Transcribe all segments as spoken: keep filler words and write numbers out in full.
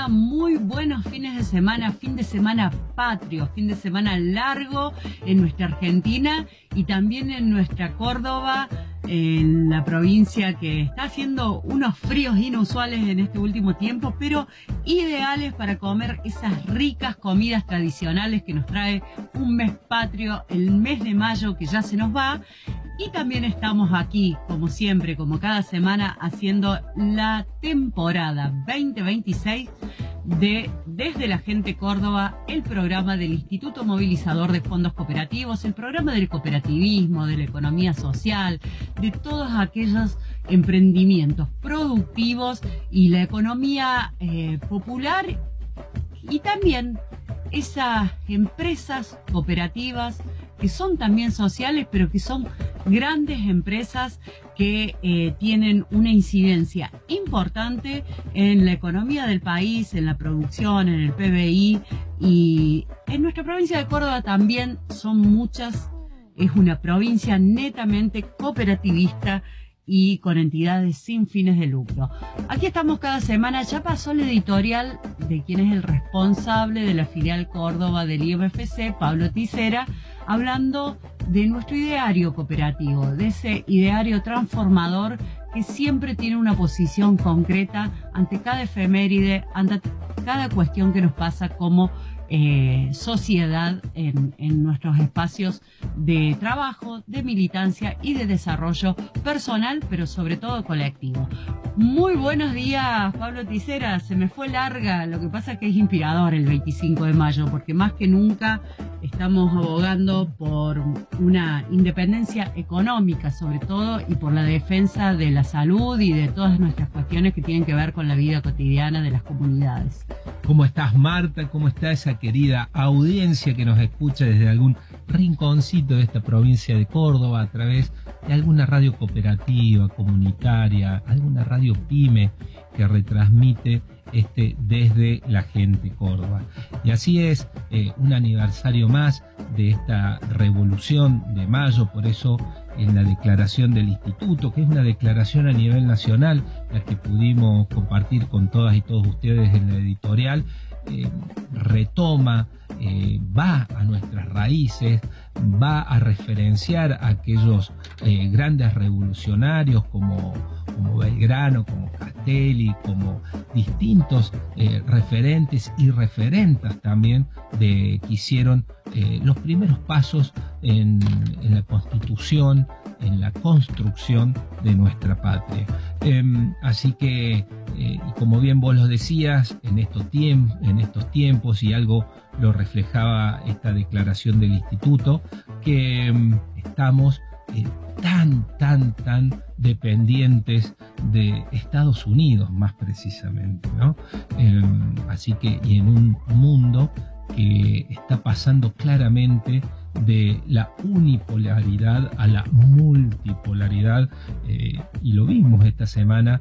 día, muy buenos fines de semana, fin de semana patrio, fin de semana largo en nuestra Argentina y también en nuestra Córdoba, en la provincia que está haciendo unos fríos inusuales en este último tiempo, pero ideales para comer esas ricas comidas tradicionales que nos trae un mes patrio, el mes de mayo que ya se nos va. Y también estamos aquí, como siempre, como cada semana, haciendo la temporada veinte veintiséis de Desde la Gente Córdoba, el programa del Instituto Movilizador de Fondos Cooperativos, el programa del cooperativismo, de la economía social, de todos aquellos emprendimientos productivos y la economía eh, popular y también esas empresas cooperativas que son también sociales, pero que son grandes empresas que eh, tienen una incidencia importante en la economía del país, en la producción, en el P B I, y en nuestra provincia de Córdoba también son muchas. Es una provincia netamente cooperativista y con entidades sin fines de lucro. Aquí estamos cada semana. Ya pasó el editorial de quien es el responsable de la filial Córdoba del I M F C, Pablo Ticera, hablando de nuestro ideario cooperativo, de ese ideario transformador que siempre tiene una posición concreta ante cada efeméride, ante cada cuestión que nos pasa como Eh, sociedad en, en nuestros espacios de trabajo, de militancia y de desarrollo personal, pero sobre todo colectivo. Muy buenos días, Pablo Ticera. Se me fue larga, lo que pasa es que es inspirador el veinticinco de mayo, porque más que nunca estamos abogando por una independencia económica, sobre todo, y por la defensa de la salud y de todas nuestras cuestiones que tienen que ver con la vida cotidiana de las comunidades. ¿Cómo estás, Marta? ¿Cómo está esa querida audiencia que nos escucha desde algún rinconcito de esta provincia de Córdoba a través de alguna radio cooperativa, comunitaria, alguna radio pyme que retransmite este Desde la Gente Córdoba? Y así es, eh, un aniversario más de esta revolución de mayo. Por eso en la declaración del instituto, que es una declaración a nivel nacional, la que pudimos compartir con todas y todos ustedes en la editorial, eh, retoma, eh, va a nuestras raíces, va a referenciar a aquellos eh, grandes revolucionarios como, como Belgrano, como Castelli, como distintos eh, referentes y referentas también de, que hicieron eh, los primeros pasos en, en la constitución, en la construcción de nuestra patria. Eh, así que, eh, y como bien vos lo decías, en estos, tiemp en estos tiempos, y algo lo reflejaba esta declaración del instituto, que eh, estamos eh, tan, tan, tan dependientes de Estados Unidos, más precisamente, ¿no? Eh, así que, y en un mundo que está pasando claramente de la unipolaridad a la multipolaridad, eh, y lo vimos esta semana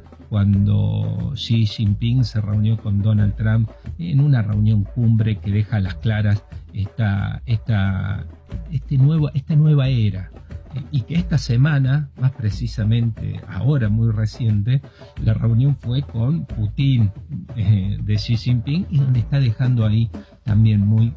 cuando Xi Jinping se reunió con Donald Trump en una reunión cumbre que deja a las claras esta, esta, este nuevo, esta nueva era. Y que esta semana, más precisamente ahora muy reciente, la reunión fue con Putin, eh, de Xi Jinping, y donde está dejando ahí también muy,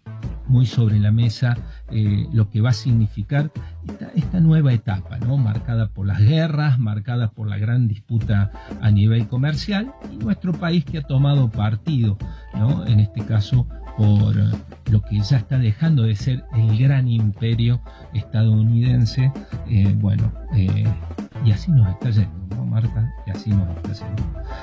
muy sobre la mesa eh, lo que va a significar esta, esta nueva etapa, ¿no? Marcada por las guerras, marcada por la gran disputa a nivel comercial, y nuestro país que ha tomado partido, ¿no? En este caso por lo que ya está dejando de ser el gran imperio estadounidense. Eh, bueno, eh, y así nos está yendo, ¿no, Marta? Y así nos está yendo.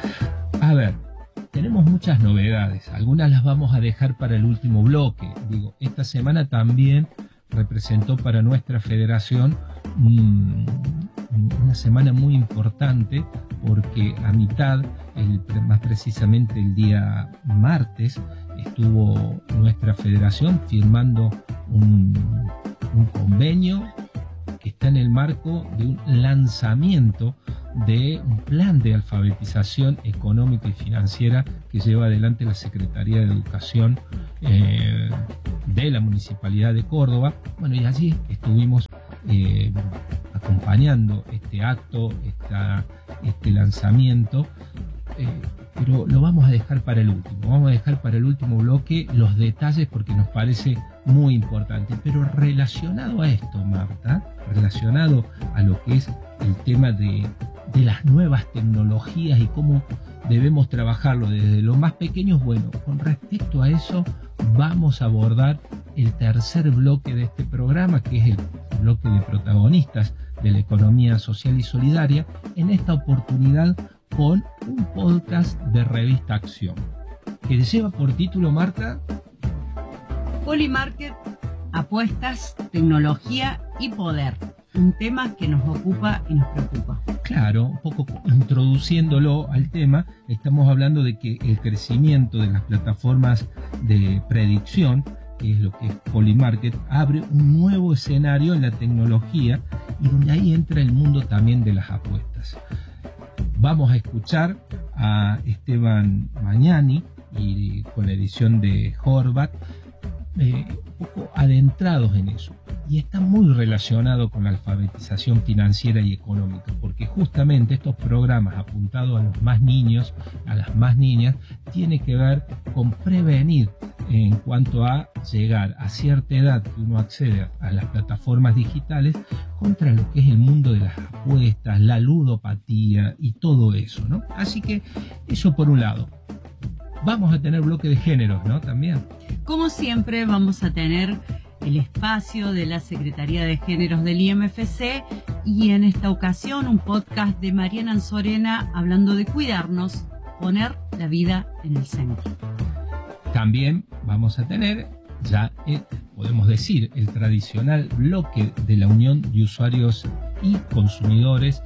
A ver, tenemos muchas novedades, algunas las vamos a dejar para el último bloque. Digo, esta semana también representó para nuestra federación un, una semana muy importante, porque a mitad, el, más precisamente el día martes, estuvo nuestra federación firmando un, un convenio que está en el marco de un lanzamiento de un plan de alfabetización económica y financiera que lleva adelante la Secretaría de Educación eh, de la Municipalidad de Córdoba. Bueno, y allí estuvimos eh, acompañando este acto, esta, este lanzamiento, eh, pero lo vamos a dejar para el último. Vamos a dejar para el último bloque los detalles porque nos parece muy importante. Pero relacionado a esto, Marta, relacionado a lo que es el tema de, de las nuevas tecnologías y cómo debemos trabajarlo desde los más pequeños, bueno, con respecto a eso vamos a abordar el tercer bloque de este programa, que es el bloque de protagonistas de la economía social y solidaria, en esta oportunidad con un podcast de Revista Acción, que lleva por título, Marta, Polymarket, apuestas, tecnología y poder. Un tema que nos ocupa y nos preocupa. Claro, un poco introduciéndolo al tema, estamos hablando de que el crecimiento de las plataformas de predicción, que es lo que es Polymarket, abre un nuevo escenario en la tecnología y donde ahí entra el mundo también de las apuestas. Vamos a escuchar a Esteban Magnani y con la edición de Horvath, eh, un poco adentrados en eso. Y está muy relacionado con la alfabetización financiera y económica, porque justamente estos programas apuntados a los más niños, a las más niñas, tiene que ver con prevenir en cuanto a llegar a cierta edad que uno accede a las plataformas digitales contra lo que es el mundo de las apuestas, la ludopatía y todo eso, ¿no? Así que eso por un lado. Vamos a tener bloque de géneros, ¿no? También. Como siempre vamos a tener el espacio de la Secretaría de Géneros del I M F C y en esta ocasión un podcast de Mariana Anzorena hablando de cuidarnos, poner la vida en el centro. También vamos a tener, ya eh, podemos decir, el tradicional bloque de la Unión de Usuarios y Consumidores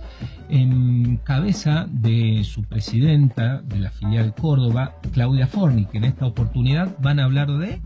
en cabeza de su presidenta de la filial Córdoba, Claudia Forni, que en esta oportunidad van a hablar de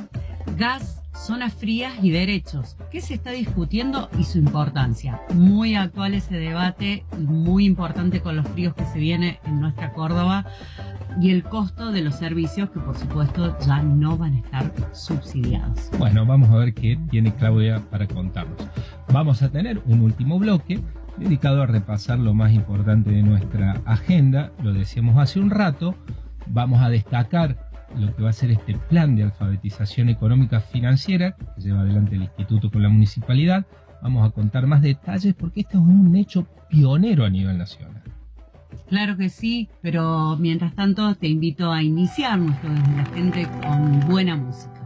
gas, zonas frías y derechos. ¿Qué se está discutiendo y su importancia? Muy actual ese debate y muy importante con los fríos que se viene en nuestra Córdoba y el costo de los servicios que por supuesto ya no van a estar subsidiados. Bueno, vamos a ver qué tiene Claudia para contarnos. Vamos a tener un último bloque dedicado a repasar lo más importante de nuestra agenda. Lo decíamos hace un rato, vamos a destacar lo que va a ser este plan de alfabetización económica financiera que lleva adelante el Instituto con la Municipalidad. Vamos a contar más detalles porque este es un hecho pionero a nivel nacional. Claro que sí, pero mientras tanto te invito a iniciar nuestro Desde la Gente con buena música.